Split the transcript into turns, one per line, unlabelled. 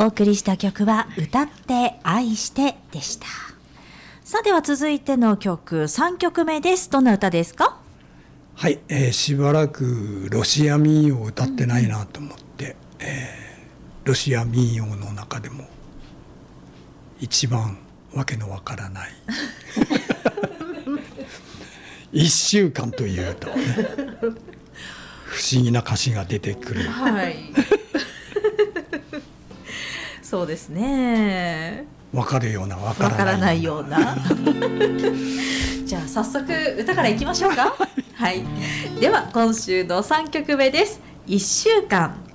お送りした曲は歌って愛してでした。さあでは続いての曲3曲目です。どんな歌ですか？
はい、しばらくロシア民謡を歌ってないなと思って、ロシア民謡の中でも一番わけのわからない1週間というと、ね、不思議な歌詞が出てくる、
はいそうですね。
わかるようなわ
わからないようなじゃあ早速歌からいきましょうかはい、では今週の3曲目です。1週間